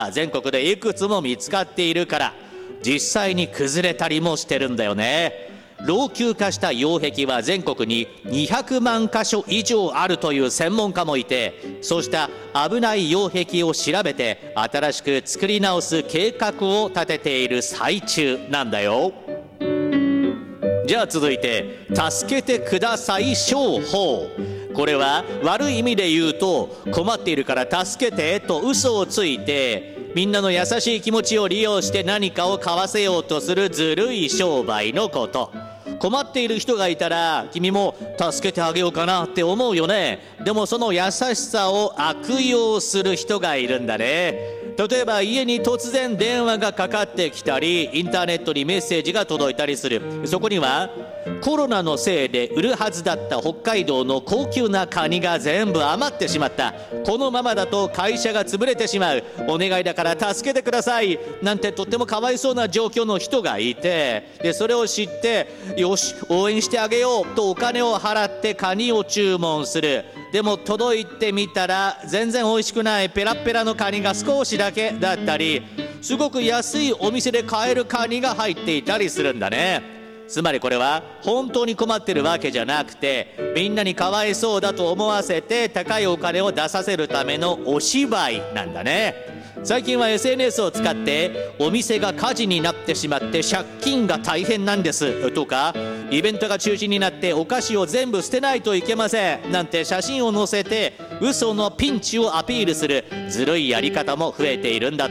全国でいくつも見つかっているから、実際に崩れたりもしてるんだよね。老朽化した擁壁は全国に200万箇所以上あるという専門家もいて、そうした危ない擁壁を調べて新しく作り直す計画を立てている最中なんだよ。じゃあ続いて、助けてください商法。これは悪い意味で言うと、困っているから助けてと嘘をついて、みんなの優しい気持ちを利用して何かを買わせようとするずるい商売のこと。困っている人がいたら君も助けてあげようかなって思うよね。でもその優しさを悪用する人がいるんだね。例えば家に突然電話がかかってきたり、インターネットにメッセージが届いたりする。そこにはコロナのせいで売るはずだった北海道の高級なカニが全部余ってしまった。このままだと会社が潰れてしまう。お願いだから助けてください。なんてとってもかわいそうな状況の人がいて、でそれを知って、よし応援してあげようとお金を払ってカニを注文する。でも届いてみたら全然美味しくないペラペラのカニが少しだけだったり、すごく安いお店で買えるカニが入っていたりするんだね。つまりこれは本当に困ってるわけじゃなくて、みんなにかわいそうだと思わせて高いお金を出させるためのお芝居なんだね。最近は SNS を使ってお店が火事になってしまって借金が大変なんですとか、イベントが中止になってお菓子を全部捨てないといけませんなんて写真を載せて嘘のピンチをアピールするずるいやり方も増えているんだって。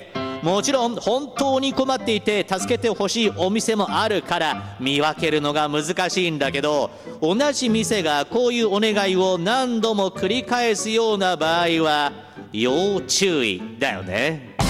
もちろん本当に困っていて助けてほしいお店もあるから見分けるのが難しいんだけど、同じ店がこういうお願いを何度も繰り返すような場合は要注意だよね。